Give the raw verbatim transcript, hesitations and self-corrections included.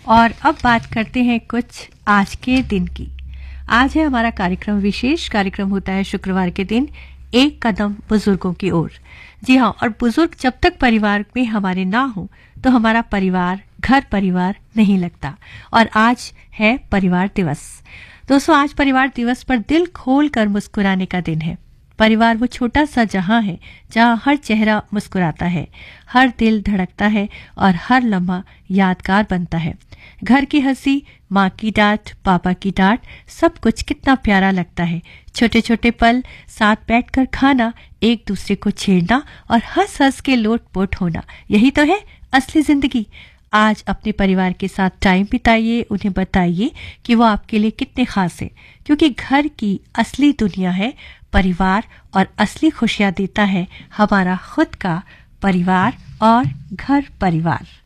और अब बात करते हैं कुछ आज के दिन की। आज है हमारा कार्यक्रम, विशेष कार्यक्रम होता है शुक्रवार के दिन, एक कदम बुजुर्गों की ओर। जी हाँ, और बुजुर्ग जब तक परिवार में हमारे ना हो तो हमारा परिवार, घर परिवार नहीं लगता। और आज है परिवार दिवस। दोस्तों, आज परिवार दिवस पर दिल खोल कर मुस्कुराने का दिन है। परिवार वो छोटा सा जहां है जहां हर चेहरा मुस्कुराता है, हर दिल धड़कता है और हर लम्हा यादगार बनता है। घर की हंसी, माँ की डांट, पापा की डांट, सब कुछ कितना प्यारा लगता है। छोटे छोटे पल, साथ बैठकर खाना, एक दूसरे को छेड़ना और हंस हंस के लोट-पोट होना, यही तो है असली जिंदगी। आज अपने परिवार के साथ टाइम बिताइए, उन्हें बताइए कि वो आपके लिए कितने खास हैं, क्योंकि घर की असली दुनिया है परिवार और असली खुशियां देता है हमारा खुद का परिवार और घर परिवार।